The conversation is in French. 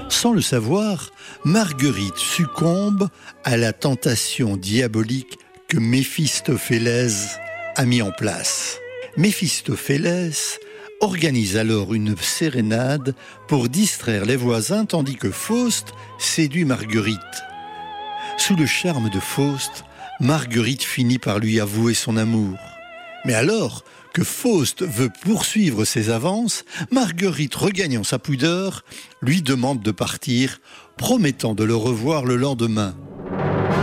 Sans le savoir, Marguerite succombe à la tentation diabolique que Méphistophélès a mis en place. Méphistophélès organise alors une sérénade pour distraire les voisins tandis que Faust séduit Marguerite. Sous le charme de Faust, Marguerite finit par lui avouer son amour. Mais alors que Faust veut poursuivre ses avances, Marguerite, regagnant sa pudeur, lui demande de partir, promettant de le revoir le lendemain.